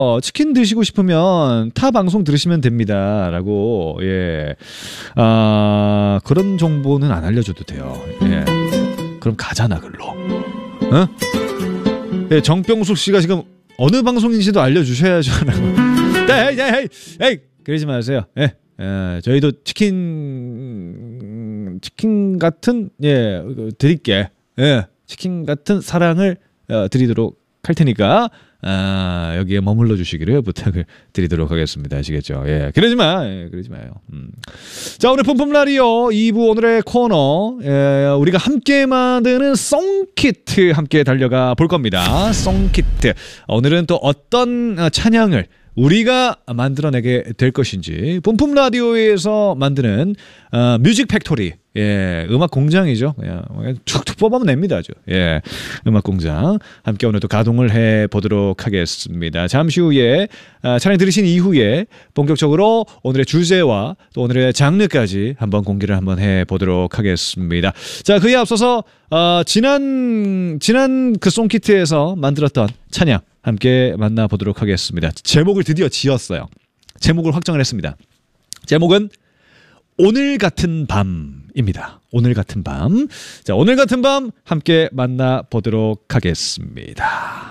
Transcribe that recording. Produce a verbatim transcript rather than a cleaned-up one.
어, 치킨 드시고 싶으면 타 방송 들으시면 됩니다. 라고, 예. 아, 그런 정보는 안 알려줘도 돼요. 예. 그럼 가잖아, 글로. 어? 예, 정병숙 씨가 지금 어느 방송인지도 알려주셔야죠. 에이, 에이, 에이, 에이, 그러지 마세요. 예. 예, 저희도 치킨, 치킨 같은, 예, 드릴게. 예, 치킨 같은 사랑을 어, 드리도록 할 테니까, 아, 여기에 머물러 주시기를 부탁을 드리도록 하겠습니다. 아시겠죠? 예, 그러지 마. 예, 그러지 마요. 음. 자, 오늘 뿜뿜라디오 이 부 오늘의 코너, 예, 우리가 함께 만드는 송키트 함께 달려가 볼 겁니다. 송키트. 오늘은 또 어떤 찬양을 우리가 만들어내게 될 것인지, 뿜뿜라디오에서 만드는 어, 뮤직 팩토리, 예, 음악 공장이죠. 그냥 툭툭 뽑아면 냅니다. 아주. 예, 음악 공장 함께 오늘도 가동을 해 보도록 하겠습니다. 잠시 후에 아, 찬양 들으신 이후에 본격적으로 오늘의 주제와 또 오늘의 장르까지 한번 공개를 한번 해 보도록 하겠습니다. 자, 그에 앞서서 어, 지난 지난 그 송키트에서 만들었던 찬양 함께 만나보도록 하겠습니다. 제목을 드디어 지었어요. 제목을 확정을 했습니다. 제목은 오늘 같은 밤입니다. 오늘 같은 밤. 자, 오늘 같은 밤 함께 만나보도록 하겠습니다.